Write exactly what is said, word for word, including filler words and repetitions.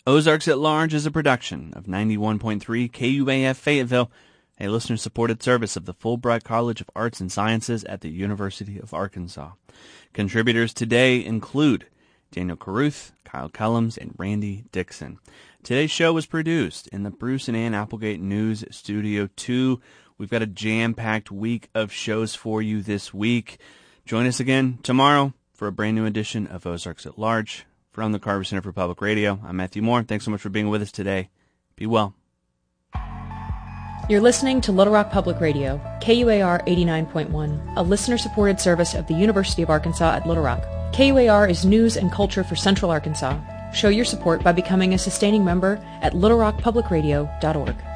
Ozarks at Large is a production of ninety-one point three K U A F Fayetteville, a listener-supported service of the Fulbright College of Arts and Sciences at the University of Arkansas. Contributors today include Daniel Caruth, Kyle Kellums, and Randy Dixon. Today's show was produced in the Bruce and Ann Applegate News Studio two. We've got a jam-packed week of shows for you this week. Join us again tomorrow for a brand new edition of Ozarks at Large. From the Carver Center for Public Radio, I'm Matthew Moore. Thanks so much for being with us today. Be well. You're listening to Little Rock Public Radio, K U A R eighty-nine point one, a listener-supported service of the University of Arkansas at Little Rock. K U A R is news and culture for Central Arkansas. Show your support by becoming a sustaining member at little rock public radio dot org.